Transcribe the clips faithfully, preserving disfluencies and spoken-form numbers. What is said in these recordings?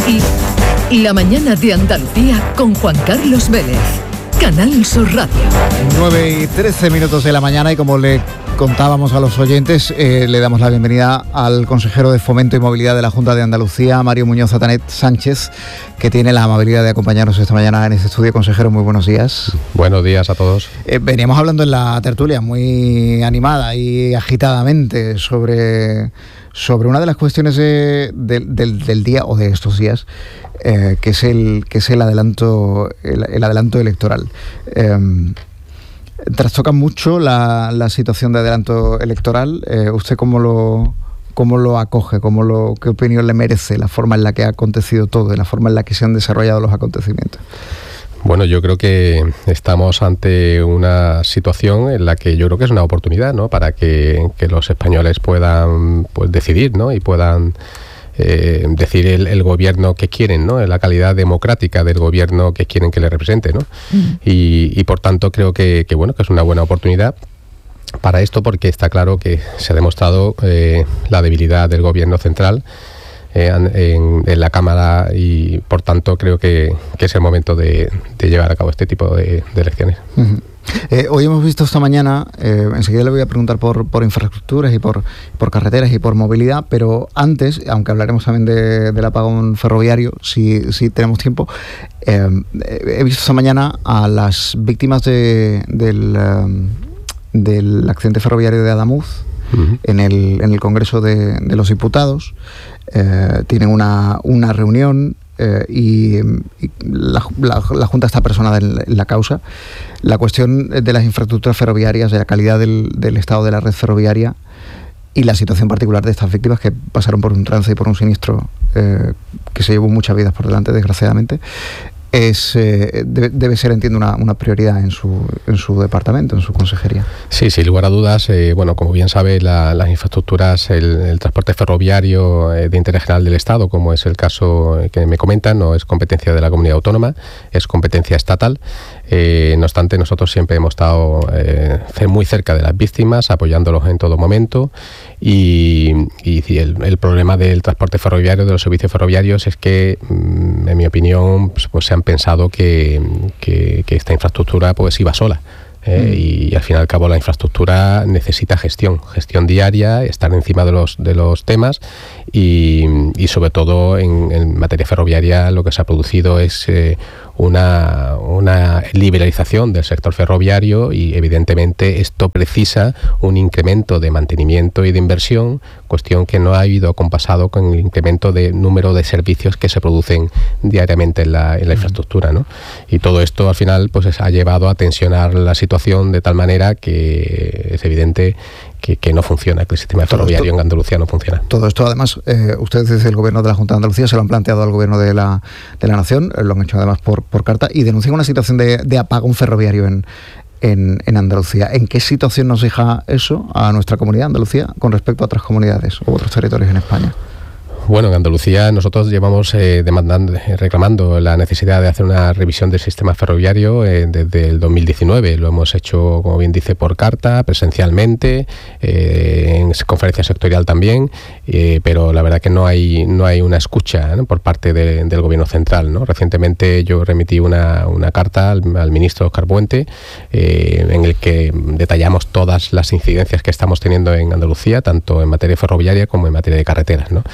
Y La Mañana de Andalucía con Juan Carlos Vélez. Canal Sur Radio. nueve y trece minutos de la mañana, y como le contábamos a los oyentes, eh, le damos la bienvenida al consejero de Fomento y Movilidad de la Junta de Andalucía, Mario Muñoz Atanet Sánchez, que tiene la amabilidad de acompañarnos esta mañana en este estudio. Consejero, muy buenos días. Buenos días a todos. Eh, veníamos hablando en la tertulia muy animada y agitadamente sobre, sobre una de las cuestiones de, de, del, del día o de estos días, eh, que es el que es el adelanto el, el adelanto electoral. Eh, trastoca mucho la, la situación de adelanto electoral. Eh, ¿Usted cómo lo cómo lo acoge? ¿Cómo lo, qué opinión le merece la forma en la que ha acontecido todo, y la forma en la que se han desarrollado los acontecimientos? Bueno, yo creo que estamos ante una situación en la que yo creo que es una oportunidad, ¿no?, para que, que los españoles puedan, pues, decidir, ¿no?, y puedan eh, decir el, el gobierno que quieren, ¿no?, la calidad democrática del gobierno que quieren que le represente, ¿no? Mm. Y, y por tanto creo que, que bueno que es una buena oportunidad para esto, porque está claro que se ha demostrado eh, la debilidad del gobierno central Eh, en, en la Cámara, y por tanto creo que, que es el momento de, de llevar a cabo este tipo de, de elecciones. Uh-huh. Eh, hoy hemos visto esta mañana, eh, enseguida le voy a preguntar por, por infraestructuras y por, por carreteras y por movilidad, pero antes, aunque hablaremos también de, del apagón ferroviario, si, si tenemos tiempo, eh, he visto esta mañana a las víctimas de, del, um, del accidente ferroviario de Adamuz. Uh-huh. en, el, en el Congreso de, de los Diputados. Eh, tienen una, una reunión eh, y, y la, la, la Junta está personada en, en la causa. La cuestión de las infraestructuras ferroviarias, de la calidad del, del estado de la red ferroviaria y la situación particular de estas víctimas que pasaron por un trance y por un siniestro eh, que se llevó muchas vidas por delante, desgraciadamente, es eh, debe, debe ser, entiendo, una, una prioridad en su en su departamento, en su consejería. Sí, sin lugar a dudas. Eh, bueno, como bien sabe, la, las infraestructuras, el, el transporte ferroviario eh, de interés general del Estado, como es el caso que me comentan, no es competencia de la comunidad autónoma, es competencia estatal. Eh, no obstante, nosotros siempre hemos estado eh, muy cerca de las víctimas, apoyándolos en todo momento, y, y el, el problema del transporte ferroviario, de los servicios ferroviarios, es que, en mi opinión, pues, pues se han pensado que, que, que esta infraestructura pues iba sola. Eh, mm. y, y al fin y al cabo la infraestructura necesita gestión, gestión diaria, estar encima de los de los temas, y, y sobre todo en, en materia ferroviaria lo que se ha producido es eh, una, una liberalización del sector ferroviario, y evidentemente esto precisa un incremento de mantenimiento y de inversión, cuestión que no ha ido acompasado con el incremento de número de servicios que se producen diariamente en la, en la infraestructura, ¿no? Y todo esto al final pues ha llevado a tensionar la situación de tal manera que es evidente que, que no funciona, que el sistema ferroviario en Andalucía no funciona. Todo esto, además, eh, ustedes desde el Gobierno de la Junta de Andalucía se lo han planteado al Gobierno de la, de la Nación, eh, lo han hecho además por, por carta, y denuncian una situación de, de apagón ferroviario en, en, en Andalucía. ¿En qué situación nos deja eso a nuestra comunidad, Andalucía, con respecto a otras comunidades u otros territorios en España? Bueno, en Andalucía nosotros llevamos eh, demandando, reclamando la necesidad de hacer una revisión del sistema ferroviario eh, desde el dos mil diecinueve. Lo hemos hecho, como bien dice, por carta, presencialmente, eh, en conferencia sectorial también, eh, pero la verdad que no hay no hay una escucha, ¿no?, por parte de, del Gobierno central, ¿no? Recientemente yo remití una, una carta al, al ministro Óscar Puente, eh, en el que detallamos todas las incidencias que estamos teniendo en Andalucía, tanto en materia ferroviaria como en materia de carreteras, ¿no?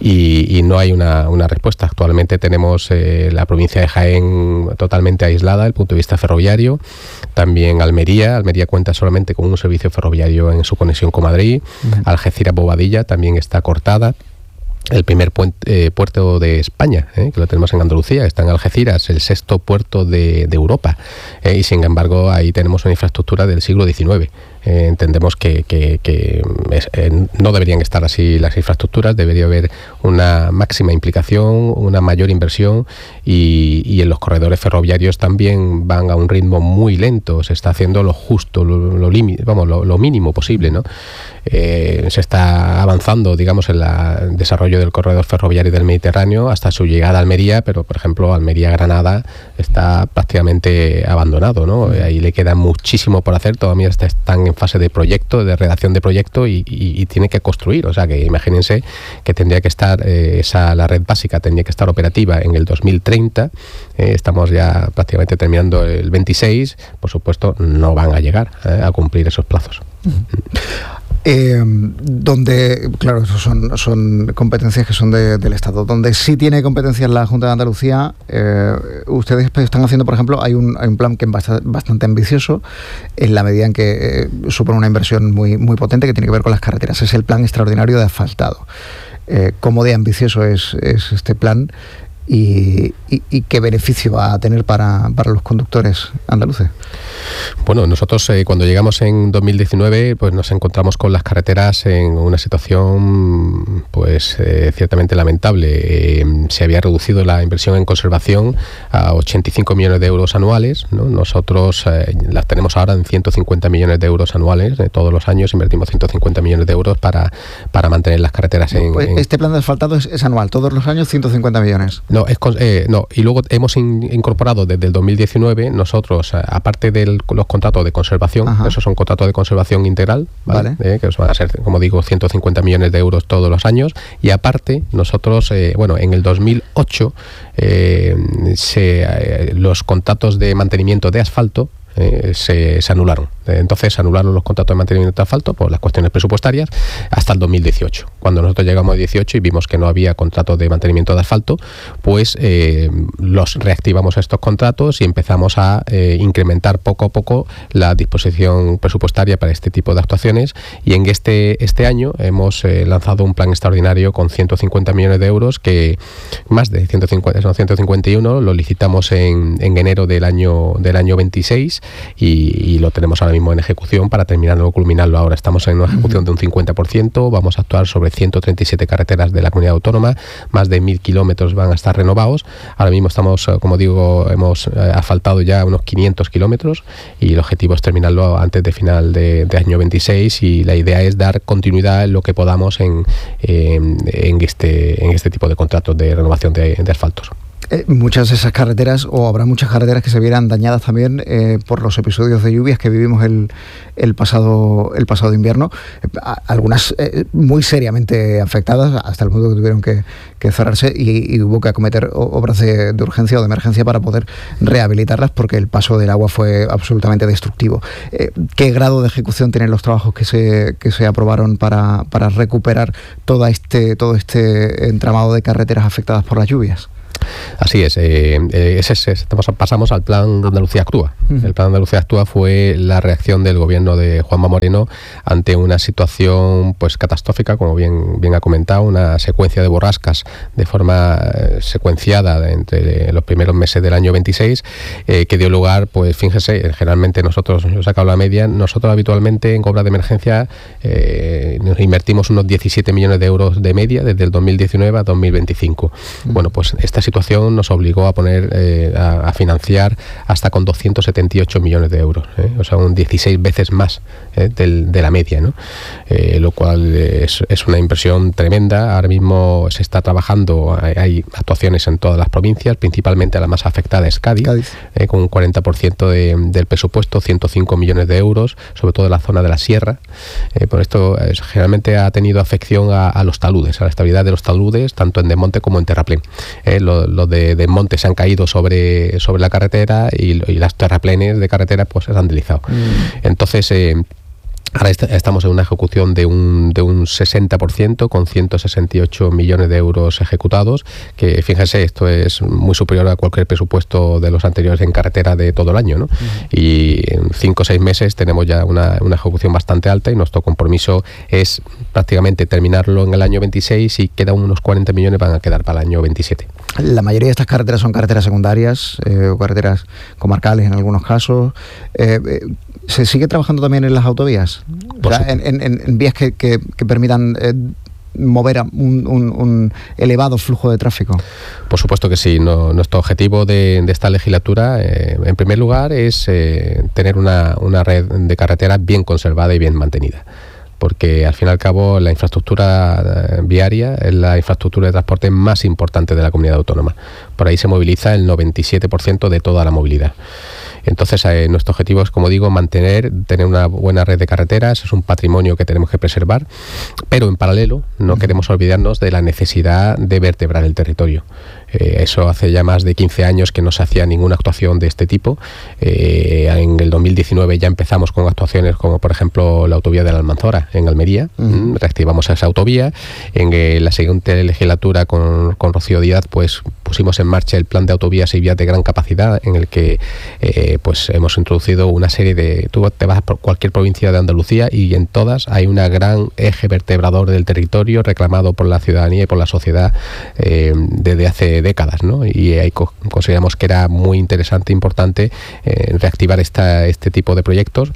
Y, y no hay una, una respuesta. Actualmente tenemos eh, la provincia de Jaén totalmente aislada desde el punto de vista ferroviario, también Almería, Almería cuenta solamente con un servicio ferroviario en su conexión con Madrid, uh-huh. Algeciras-Bobadilla también está cortada. El primer puente, eh, puerto de España, eh, que lo tenemos en Andalucía, está en Algeciras, el sexto puerto de, de Europa, eh, y sin embargo ahí tenemos una infraestructura del siglo diecinueve. Eh, entendemos que, que, que es, eh, no deberían estar así las infraestructuras, debería haber una máxima implicación, una mayor inversión, y, y en los corredores ferroviarios también van a un ritmo muy lento, se está haciendo lo justo, lo, lo, limi- vamos, lo, lo mínimo posible, ¿no? Eh, se está avanzando, digamos, en la, el desarrollo del corredor ferroviario del Mediterráneo hasta su llegada a Almería, pero por ejemplo Almería-Granada está prácticamente abandonado, ¿no? Ahí le queda muchísimo por hacer, todavía están en fase de proyecto, de redacción de proyecto y, y, y tiene que construir. O sea, que imagínense que tendría que estar, eh, esa, la red básica tendría que estar operativa en el dos mil treinta. Eh, estamos ya prácticamente terminando el veintiséis. Por supuesto, no van a llegar eh, a cumplir esos plazos. Eh, donde, claro, eso son, son competencias que son de, del Estado. Donde sí tiene competencias la Junta de Andalucía, eh, ustedes están haciendo, por ejemplo, hay un, hay un plan que es bastante, bastante ambicioso, en la medida en que eh, supone una inversión muy, muy potente que tiene que ver con las carreteras. Es el Plan Extraordinario de Asfaltado. Eh, ¿Cómo de ambicioso es, es este plan? Y, y, y qué beneficio va a tener para, para los conductores andaluces. Bueno, nosotros eh, cuando llegamos en dos mil diecinueve pues nos encontramos con las carreteras en una situación pues eh, ciertamente lamentable. Eh, se había reducido la inversión en conservación a ochenta y cinco millones de euros anuales, ¿no? Nosotros eh, las tenemos ahora en ciento cincuenta millones de euros anuales. Eh, todos los años invertimos ciento cincuenta millones de euros para, para mantener las carreteras en, pues en... Este plan de asfaltado es, es anual, todos los años ciento cincuenta millones. No, es eh, no, y luego hemos in, incorporado desde el dos mil diecinueve nosotros, aparte de los contratos de conservación, Ajá. esos son contratos de conservación integral, ¿vale? Vale. Eh, que van a ser, como digo, ciento cincuenta millones de euros todos los años, y aparte nosotros, eh, bueno, en el dos mil ocho eh, se, eh, los contratos de mantenimiento de asfalto Eh, se, se anularon. Entonces se anularon los contratos de mantenimiento de asfalto por las cuestiones presupuestarias hasta el dos mil dieciocho. Cuando nosotros llegamos a dieciocho y vimos que no había contratos de mantenimiento de asfalto, pues eh, los reactivamos estos contratos y empezamos a eh, incrementar poco a poco la disposición presupuestaria para este tipo de actuaciones, y en este, este año hemos eh, lanzado un plan extraordinario con ciento cincuenta millones de euros, que más de ciento cincuenta, son ciento cincuenta y uno, lo licitamos en, en enero del año, del año veintiséis. Y, y lo tenemos ahora mismo en ejecución para terminarlo o culminarlo ahora. Estamos en una ejecución de un cincuenta por ciento, vamos a actuar sobre ciento treinta y siete carreteras de la comunidad autónoma, más de mil kilómetros van a estar renovados. Ahora mismo estamos, como digo, hemos eh, asfaltado ya unos quinientos kilómetros y el objetivo es terminarlo antes de final de, de año veintiséis, y la idea es dar continuidad en lo que podamos en, en, en, este, en este tipo de contratos de renovación de, de asfaltos. Eh, muchas de esas carreteras, o habrá muchas carreteras que se vieran dañadas también eh, por los episodios de lluvias que vivimos el, el pasado el pasado invierno, eh, algunas eh, muy seriamente afectadas hasta el punto que tuvieron que, que cerrarse y, y hubo que acometer obras de, de urgencia o de emergencia para poder rehabilitarlas porque el paso del agua fue absolutamente destructivo. Eh, ¿Qué grado de ejecución tienen los trabajos que se que se aprobaron para, para recuperar todo este, todo este entramado de carreteras afectadas por las lluvias? Así es, eh, eh, ese, ese, estamos, pasamos al Plan Andalucía Actúa. Uh-huh. El Plan Andalucía Actúa fue la reacción del gobierno de Juanma Moreno ante una situación pues catastrófica, como bien, bien ha comentado, una secuencia de borrascas de forma eh, secuenciada entre los primeros meses del año veintiséis, eh, que dio lugar, pues fíjense, generalmente nosotros, he sacado la media, nosotros habitualmente en obras de emergencia eh, nos invertimos unos diecisiete millones de euros de media desde el dos mil diecinueve a dos mil veinticinco. Uh-huh. Bueno, pues esta situación situación nos obligó a poner eh, a, a financiar hasta con doscientos setenta y ocho millones de euros, ¿eh? O sea, un dieciséis veces más eh, del, de la media, ¿no? Eh, lo cual es, es una inversión tremenda. Ahora mismo se está trabajando, hay, hay actuaciones en todas las provincias, principalmente la más afectada es Cádiz, Cádiz. Eh, con un cuarenta por ciento de, del presupuesto, ciento cinco millones de euros, sobre todo en la zona de la sierra. Eh, por esto eh, generalmente ha tenido afección a, a los taludes, a la estabilidad de los taludes, tanto en desmonte como en terraplén. Eh, lo, los de, de monte se han caído sobre, sobre la carretera y, y las terraplenes de carretera pues se han deslizado. Mm. Entonces eh, ahora est- estamos en una ejecución de un, de un sesenta por ciento con ciento sesenta y ocho millones de euros ejecutados, que fíjense, esto es muy superior a cualquier presupuesto de los anteriores en carretera de todo el año, ¿no? Uh-huh. Y en cinco o seis meses tenemos ya una, una ejecución bastante alta y nuestro compromiso es prácticamente terminarlo en el año veintiséis y quedan unos cuarenta millones van a quedar para el año veintisiete. La mayoría de estas carreteras son carreteras secundarias eh, o carreteras comarcales en algunos casos. Eh, eh, ¿Se sigue trabajando también en las autovías? O sea, en, en, en vías que, que, que permitan eh, mover a un, un, un elevado flujo de tráfico. Por supuesto que sí. No, nuestro objetivo de, de esta legislatura, eh, en primer lugar, es eh, tener una, una red de carreteras bien conservada y bien mantenida. Porque al fin y al cabo la infraestructura viaria es la infraestructura de transporte más importante de la comunidad autónoma. Por ahí se moviliza el noventa y siete por ciento de toda la movilidad. Entonces, eh, nuestro objetivo es, como digo, mantener, tener una buena red de carreteras, es un patrimonio que tenemos que preservar, pero en paralelo no queremos olvidarnos de la necesidad de vertebrar el territorio. Eh, eso hace ya más de quince años que no se hacía ninguna actuación de este tipo. Eh, en el dos mil diecinueve ya empezamos con actuaciones como, por ejemplo, la autovía de la Almanzora en Almería. Uh-huh. Reactivamos esa autovía. En eh, la siguiente legislatura con, con Rocío Díaz, pues pusimos en marcha el plan de autovías y vías de gran capacidad, en el que eh, pues hemos introducido una serie de... Tú te vas por cualquier provincia de Andalucía y en todas hay un gran eje vertebrador del territorio reclamado por la ciudadanía y por la sociedad eh, desde hace décadas, ¿no? Y ahí co- consideramos que era muy interesante e importante eh, reactivar esta, este tipo de proyectos.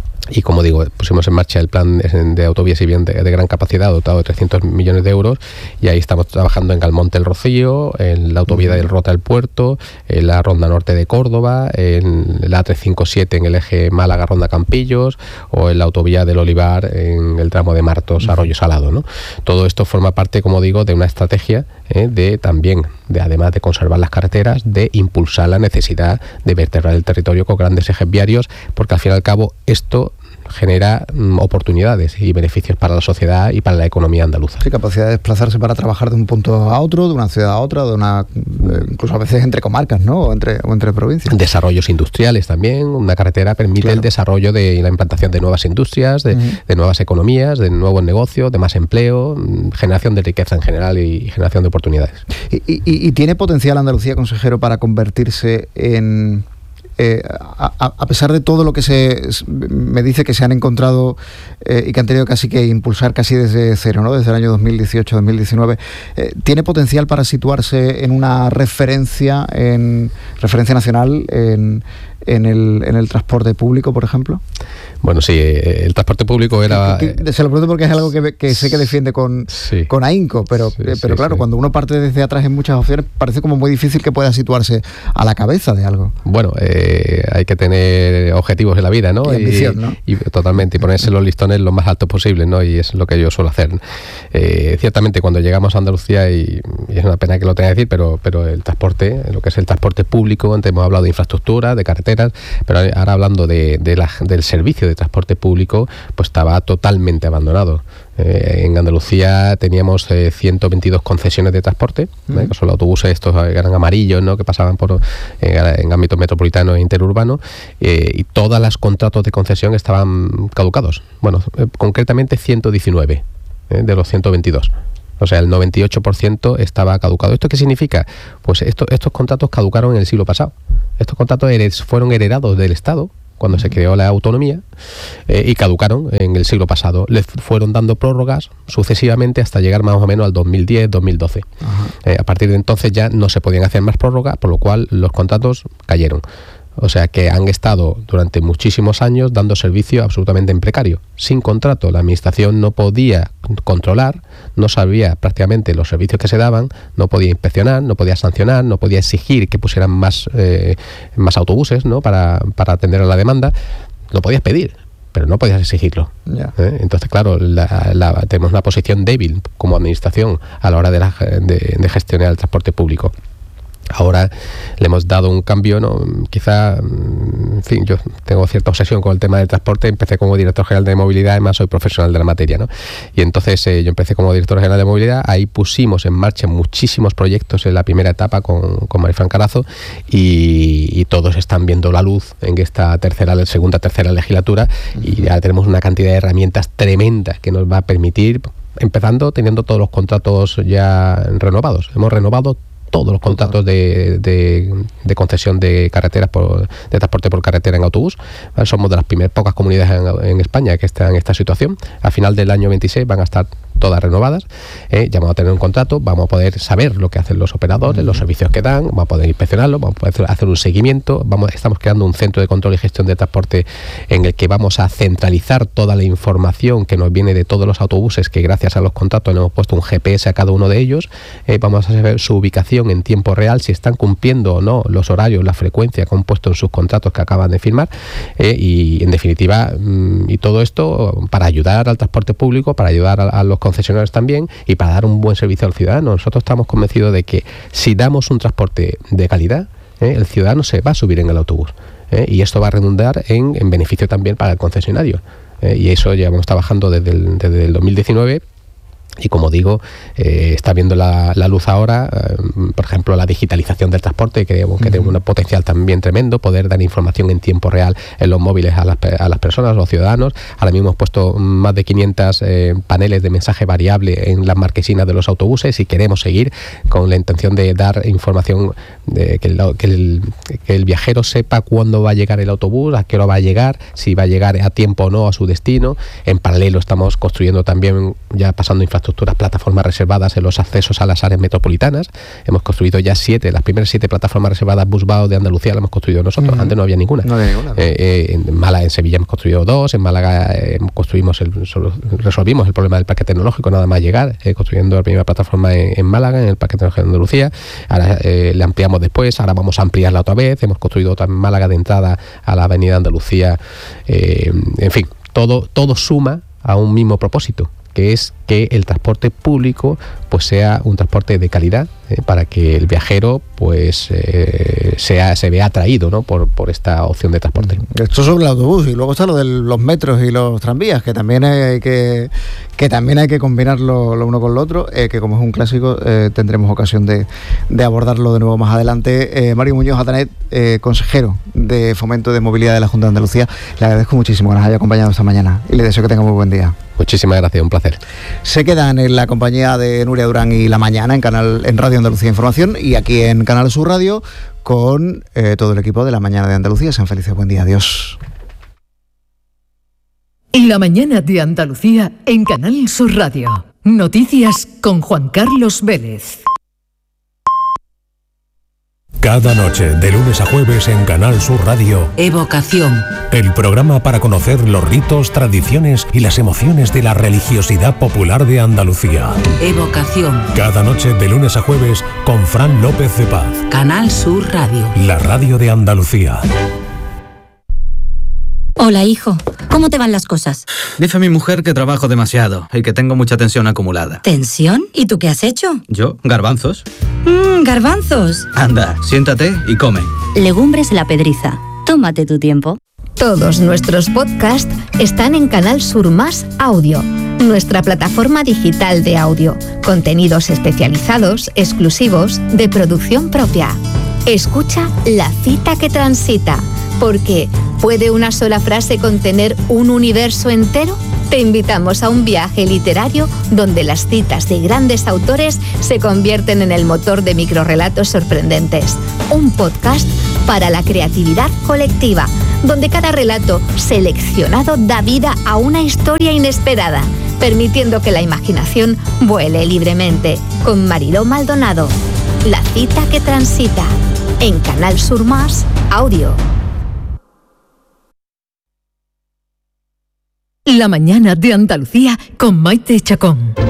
Y como digo, pusimos en marcha el plan de autovías y bien de, de gran capacidad dotado de trescientos millones de euros, y ahí estamos trabajando en Galmonte el Rocío, en la autovía del Rota el Puerto, en la Ronda Norte de Córdoba, en la A trescientos cincuenta y siete en el eje Málaga-Ronda Campillos, o en la autovía del Olivar en el tramo de Martos Arroyo Salado, ¿no? Todo esto forma parte, como digo, de una estrategia eh, de también, de además de conservar las carreteras, de impulsar la necesidad de vertebrar el territorio con grandes ejes viarios, porque al fin y al cabo esto genera mm, oportunidades y beneficios para la sociedad y para la economía andaluza. Sí, capacidad de desplazarse para trabajar de un punto a otro, de una ciudad a otra, de una eh, incluso a veces entre comarcas, ¿no? O entre, o entre provincias. Desarrollos industriales también. Una carretera permite claro. el desarrollo de la implantación de nuevas industrias, de, uh-huh. de nuevas economías, de nuevos negocios, de más empleo, generación de riqueza en general y, y generación de oportunidades. ¿Y, y, y tiene potencial Andalucía, consejero, para convertirse en... Eh, a, a pesar de todo lo que se me dice que se han encontrado eh, y que han tenido casi que impulsar casi desde cero, ¿no? Desde el año dos mil dieciocho dos mil diecinueve, eh, ¿tiene potencial para situarse en una referencia en referencia nacional en, en, el, en el transporte público, por ejemplo? Bueno, sí, el transporte público era... Que, que, se lo pregunto porque es algo que, que sé que defiende con, sí. con ahínco, pero, sí, eh, pero sí, claro, sí. cuando uno parte desde atrás en muchas opciones, parece como muy difícil que pueda situarse a la cabeza de algo. Bueno, eh, hay que tener objetivos en la vida, ¿no? Y ambición, ¿no? Y, y totalmente, y ponerse los listones lo más altos posible, ¿no? Y es lo que yo suelo hacer. Eh, ciertamente, cuando llegamos a Andalucía, y, y es una pena que lo tenga que decir, pero, pero el transporte, lo que es el transporte público, antes hemos hablado de infraestructura, de carreteras, pero ahora hablando de, de la, del servicio de transporte público, pues estaba totalmente abandonado. Eh, en Andalucía teníamos eh, ciento veintidós concesiones de transporte, ¿eh? Que son los autobuses estos que eran amarillos, ¿no? Que pasaban por eh, en ámbitos metropolitanos e interurbanos, eh, y todas las contratos de concesión estaban caducados. Bueno, eh, concretamente ciento diecinueve eh, de los ciento veintidós. O sea, el noventa y ocho por ciento estaba caducado. ¿Esto qué significa? Pues esto, estos contratos caducaron en el siglo pasado. Estos contratos hered, fueron heredados del Estado cuando se creó la autonomía, eh, y caducaron en el siglo pasado. Les fueron dando prórrogas sucesivamente hasta llegar más o menos al dos mil diez dos mil doce. Eh, a partir de entonces ya no se podían hacer más prórrogas, por lo cual los contratos cayeron. O sea que han estado durante muchísimos años dando servicio absolutamente en precario, sin contrato. La administración no podía controlar, no sabía prácticamente los servicios que se daban, no podía inspeccionar, no podía sancionar, no podía exigir que pusieran más, eh, más autobuses, ¿no? para, para atender a la demanda. Lo podías pedir, pero no podías exigirlo. Yeah. ¿Eh? Entonces, claro, la, la, tenemos una posición débil como administración a la hora de, la, de, de gestionar el transporte público. Ahora le hemos dado un cambio, ¿no? Quizá, en fin, yo tengo cierta obsesión con el tema del transporte. Empecé como director general de movilidad, además soy profesional de la materia, ¿no? Y entonces eh, yo empecé como director general de movilidad. Ahí pusimos en marcha muchísimos proyectos en la primera etapa con, con Marifran Carazo, y, y todos están viendo la luz en esta tercera, segunda, tercera legislatura, y ya tenemos una cantidad de herramientas tremendas que nos va a permitir, empezando teniendo todos los contratos ya renovados. Hemos renovado todos los contratos de, de, de concesión de carreteras por, de transporte por carretera en autobús. Somos de las primeras pocas comunidades en, en España que están en esta situación. A final del año veintiséis van a estar todas renovadas. Eh, ya vamos a tener un contrato, vamos a poder saber lo que hacen los operadores, los servicios que dan, vamos a poder inspeccionarlo, vamos a poder hacer un seguimiento. Vamos, estamos creando un centro de control y gestión de transporte en el que vamos a centralizar toda la información que nos viene de todos los autobuses, que gracias a los contratos le hemos puesto un G P S a cada uno de ellos. Eh, vamos a saber su ubicación en tiempo real, si están cumpliendo o no los horarios, la frecuencia que han puesto en sus contratos que acaban de firmar, eh, y en definitiva, mmm, y todo esto para ayudar al transporte público, para ayudar a, a los concesionarios también, y para dar un buen servicio al ciudadano. Nosotros estamos convencidos de que si damos un transporte de calidad, eh, el ciudadano se va a subir en el autobús. ¿eh? Y esto va a redundar en, en beneficio también para el concesionario. ¿eh? Y eso llevamos trabajando desde el, desde el dos mil diecinueve. Y como digo, eh, está viendo la, la luz ahora, eh, por ejemplo, la digitalización del transporte, que creemos que uh-huh. tiene un potencial también tremendo, poder dar información en tiempo real en los móviles a las, a las personas, a los ciudadanos. Ahora mismo hemos puesto más de quinientos eh, paneles de mensaje variable en las marquesinas de los autobuses y queremos seguir con la intención de dar información, de que, el, que, el, que el viajero sepa cuándo va a llegar el autobús, a qué hora va a llegar, si va a llegar a tiempo o no a su destino. En paralelo estamos construyendo también, ya pasando infraestructuras, plataformas reservadas en los accesos a las áreas metropolitanas. Hemos construido ya siete, las primeras siete plataformas reservadas Busbao de Andalucía las hemos construido nosotros. Uh-huh. Antes no había ninguna. No había ninguna. Eh, eh, en Málaga, en Sevilla hemos construido dos, en Málaga eh, construimos el, resolvimos el problema del parque tecnológico nada más llegar, eh, construyendo la primera plataforma en, en Málaga, en el parque tecnológico de Andalucía. Ahora eh, le ampliamos después, ahora vamos a ampliarla otra vez. Hemos construido otra en Málaga de entrada a la avenida Andalucía. Eh, en fin, todo, todo suma a un mismo propósito, que es que el transporte público pues sea un transporte de calidad, eh, para que el viajero pues eh, sea se vea atraído, ¿no? por, por esta opción de transporte. Esto sobre el autobús, y luego está lo de los metros y los tranvías, que también hay que que también hay que combinarlo lo uno con lo otro, eh, que como es un clásico eh, tendremos ocasión de, de abordarlo de nuevo más adelante. eh, Mario Muñoz Atanet, eh, consejero de Fomento de Movilidad de la Junta de Andalucía, le agradezco muchísimo que nos haya acompañado esta mañana y le deseo que tenga muy buen día. Muchísimas gracias, un placer. Se quedan en la compañía de Nuria Durán y La Mañana en canal en Radio Andalucía Información y aquí en Canal Sur Radio con eh, todo el equipo de La Mañana de Andalucía. Sean felices, buen día, adiós. Y La Mañana de Andalucía en Canal Sur Radio. Noticias con Juan Carlos Vélez. Cada noche, de lunes a jueves en Canal Sur Radio, Evocación. El programa para conocer los ritos, tradiciones y las emociones de la religiosidad popular de Andalucía. Evocación. Cada noche, de lunes a jueves, con Fran López de Paz. Canal Sur Radio. La radio de Andalucía. Hola, hijo. ¿Cómo te van las cosas? Dice mi mujer que trabajo demasiado y que tengo mucha tensión acumulada. ¿Tensión? ¿Y tú qué has hecho? ¿Yo? ¿Garbanzos? Mmm, garbanzos. Anda, siéntate y come. Legumbres La Pedriza. Tómate tu tiempo. Todos nuestros podcasts están en Canal Sur Más Audio, nuestra plataforma digital de audio. Contenidos especializados, exclusivos, de producción propia. Escucha La Cita que Transita, porque ¿puede una sola frase contener un universo entero? Te invitamos a un viaje literario donde las citas de grandes autores se convierten en el motor de microrrelatos sorprendentes. Un podcast para la creatividad colectiva, donde cada relato seleccionado da vida a una historia inesperada, permitiendo que la imaginación vuele libremente. Con Mariló Maldonado. La Cita que Transita, en Canal Sur Más Audio. La Mañana de Andalucía con Maite Chacón.